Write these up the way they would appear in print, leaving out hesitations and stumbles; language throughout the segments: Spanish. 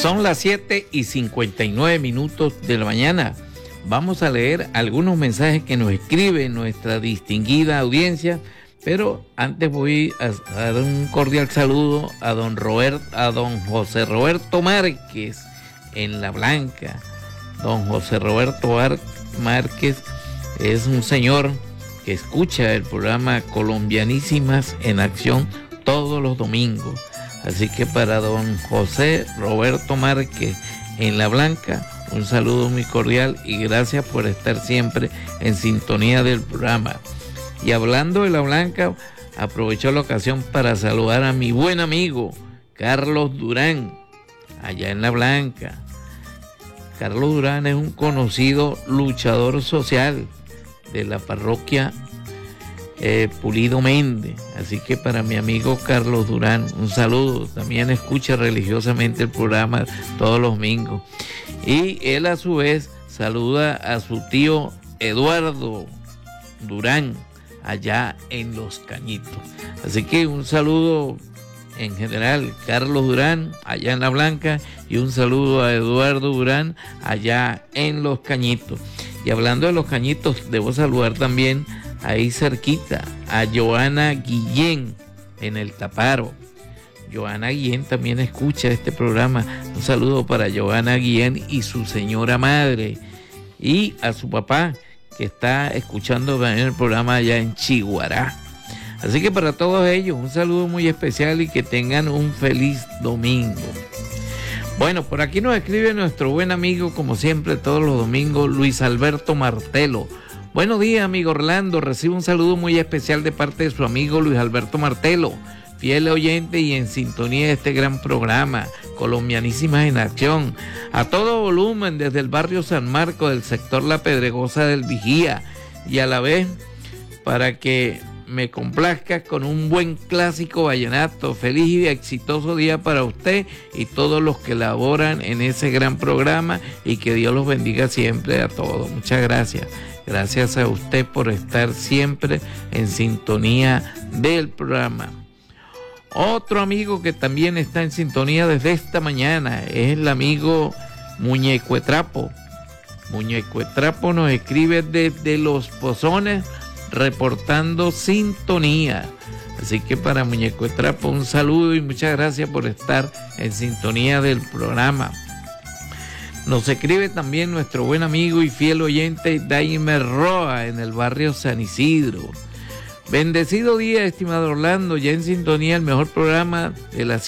Son las 7:59 de la mañana. Vamos a leer algunos mensajes que nos escribe nuestra distinguida audiencia, pero antes voy a dar un cordial saludo a don José Roberto Márquez en La Blanca. Don José Roberto Márquez es un señor que escucha el programa Colombianísimas en Acción todos los domingos. Así que para don José Roberto Márquez en La Blanca, un saludo muy cordial y gracias por estar siempre en sintonía del programa. Y hablando de La Blanca, aprovecho la ocasión para saludar a mi buen amigo Carlos Durán, allá en La Blanca. Carlos Durán es un conocido luchador social de la parroquia Pulido Méndez. Así que para mi amigo Carlos Durán, un saludo. También escucha religiosamente el programa todos los domingos. Y él a su vez saluda a su tío Eduardo Durán, allá en Los Cañitos. Así que un saludo en general, Carlos Durán, allá en La Blanca, y un saludo a Eduardo Durán, allá en Los Cañitos. Y hablando de Los Cañitos, debo saludar también ahí cerquita a Joana Guillén en el Taparo. Joana Guillén también escucha este programa. Un saludo para Joana Guillén y su señora madre, y a su papá que está escuchando también el programa allá en Chiguará. Así que para todos ellos un saludo muy especial y que tengan un feliz domingo. Bueno, por aquí nos escribe nuestro buen amigo, como siempre todos los domingos, Luis Alberto Martelo. Buenos días, amigo Orlando. Recibe un saludo muy especial de parte de su amigo Luis Alberto Martelo, fiel oyente y en sintonía de este gran programa, Colombianísimas en Acción. A todo volumen desde el barrio San Marcos, del sector La Pedregosa del Vigía. Y a la vez, para que me complazca con un buen clásico vallenato. Feliz y exitoso día para usted y todos los que laboran en ese gran programa, y que Dios los bendiga siempre a todos. Muchas gracias. Gracias a usted por estar siempre en sintonía del programa. Otro amigo que también está en sintonía desde esta mañana es el amigo Muñeco Etrapo. Muñeco Etrapo nos escribe desde Los Pozones, reportando sintonía. Así que para Muñeco Etrapo un saludo y muchas gracias por estar en sintonía del programa. Nos escribe también nuestro buen amigo y fiel oyente Daimer Roa en el barrio San Isidro. Bendecido día, estimado Orlando, ya en sintonía el mejor programa de la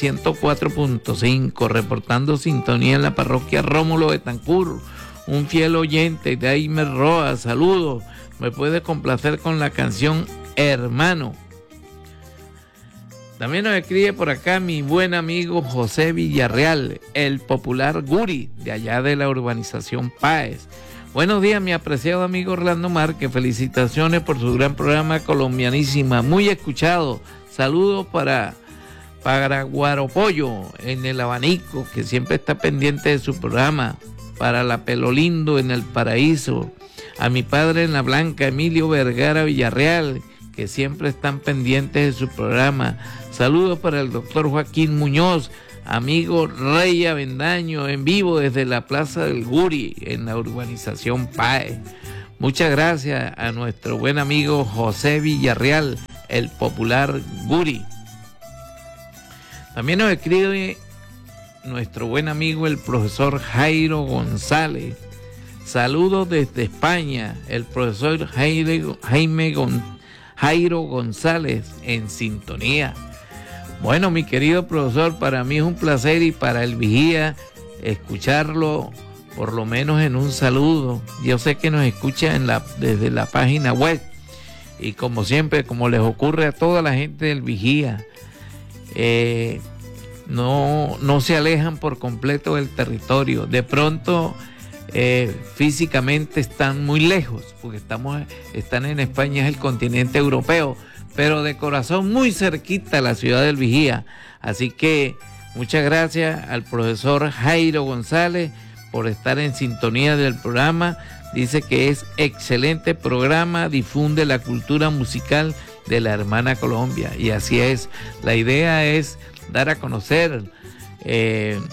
104.5, reportando sintonía en la parroquia Rómulo Betancur. Un fiel oyente Daimer Roa, saludos. Me puede complacer con la canción Hermano. También nos escribe por acá mi buen amigo José Villarreal, el popular Guri, de allá de la urbanización Páez. Buenos días, mi apreciado amigo Orlando Márquez. Felicitaciones por su gran programa Colombianísima, muy escuchado. Saludos para Guaropollo en el Abanico, que siempre está pendiente de su programa. Para la Pelo Lindo en el Paraíso. A mi padre en La Blanca, Emilio Vergara Villarreal, que siempre están pendientes de su programa. Saludos para el doctor Joaquín Muñoz, amigo Rey Avendaño, en vivo desde la Plaza del Guri, en la urbanización Páez. Muchas gracias a nuestro buen amigo José Villarreal, el popular Guri. También nos escribe nuestro buen amigo el profesor Jairo González. Saludos desde España, el profesor Jairo González en sintonía. Bueno, mi querido profesor, para mí es un placer y para el Vigía escucharlo por lo menos en un saludo. Yo sé que nos escucha desde la página web, y como siempre, como les ocurre a toda la gente del Vigía, no se alejan por completo del territorio. De pronto físicamente están muy lejos, porque están en España, es el continente europeo, pero de corazón muy cerquita a la ciudad del Vigía. Así que muchas gracias al profesor Jairo González por estar en sintonía del programa. Dice que es excelente programa, difunde la cultura musical de la hermana Colombia, y así es. La idea es dar a conocer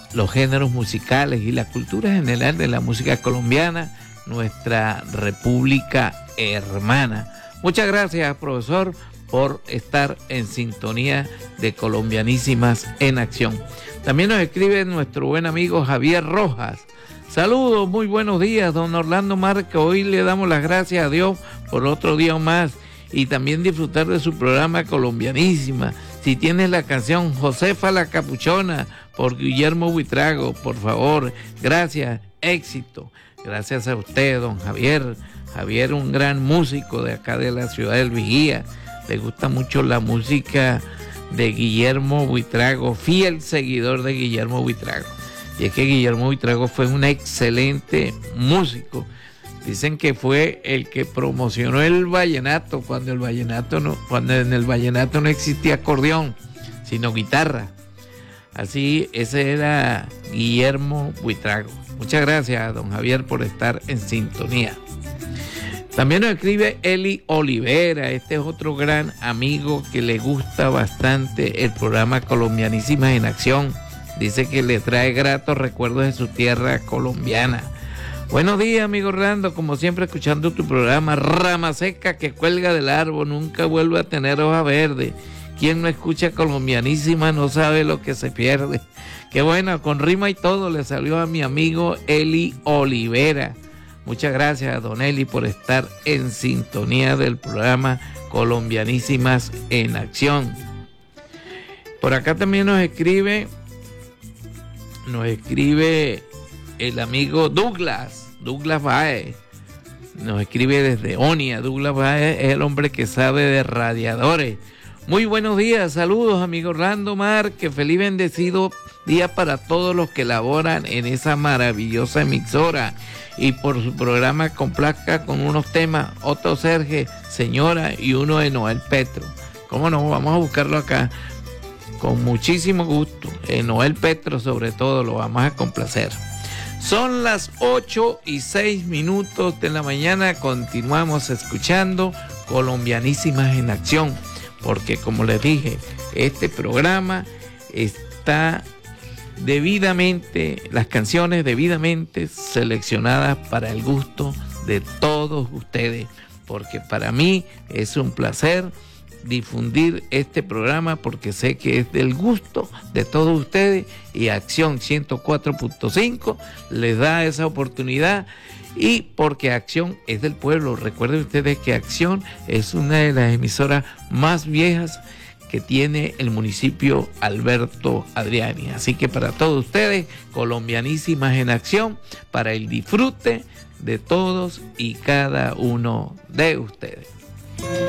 los géneros musicales y la cultura general de la música colombiana, nuestra república hermana. Muchas gracias, profesor, por estar en sintonía de Colombianísimas en Acción. También nos escribe nuestro buen amigo Javier Rojas. Saludos, muy buenos días, don Orlando Márquez. Hoy le damos las gracias a Dios por otro día más y también disfrutar de su programa Colombianísima. Si tienes la canción Josefa la Capuchona por Guillermo Buitrago, por favor, gracias, éxito. Gracias a usted, don Javier. Javier, un gran músico de acá de la ciudad del Vigía. Le gusta mucho la música de Guillermo Buitrago, fiel seguidor de Guillermo Buitrago. Y es que Guillermo Buitrago fue un excelente músico. Dicen que fue el que promocionó el vallenato cuando en el vallenato no existía acordeón, sino guitarra. Así, ese era Guillermo Buitrago. Muchas gracias, don Javier, por estar en sintonía. También nos escribe Eli Olivera. Este es otro gran amigo que le gusta bastante el programa Colombianísimas en Acción. Dice que le trae gratos recuerdos de su tierra colombiana. Buenos días, amigo Orlando. Como siempre, escuchando tu programa. Rama seca que cuelga del árbol nunca vuelve a tener hoja verde. Quien no escucha Colombianísima no sabe lo que se pierde. Qué bueno, con rima y todo le salió a mi amigo Eli Olivera. Muchas gracias, don Eli, por estar en sintonía del programa Colombianísimas en Acción. Por acá también nos escribe el amigo Douglas Baez. Nos escribe desde Onia. Douglas Baez es el hombre que sabe de radiadores. Muy buenos días, saludos, amigo Orlando Márquez. Feliz bendecido día para todos los que laboran en esa maravillosa emisora. Y por su programa complazca con unos temas, Otto Serge, Señora, y uno de Noel Petro. ¿Cómo no? Vamos a buscarlo acá con muchísimo gusto. Noel Petro sobre todo lo vamos a complacer. Son las 8:06 de la mañana. Continuamos escuchando Colombianísimas en Acción, porque como les dije, este programa está las canciones debidamente seleccionadas para el gusto de todos ustedes, porque para mí es un placer difundir este programa, porque sé que es del gusto de todos ustedes y Acción 104.5 les da esa oportunidad, y porque Acción es del pueblo. Recuerden ustedes que Acción es una de las emisoras más viejas que tiene el municipio Alberto Adriani. Así que para todos ustedes, Colombianísimas en Acción, para el disfrute de todos y cada uno de ustedes.